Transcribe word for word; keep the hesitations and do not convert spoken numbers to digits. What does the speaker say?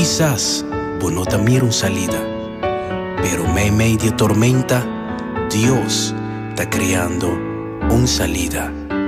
quizás vos no te mires salida, pero en medio de tormenta, Dios está creando una salida.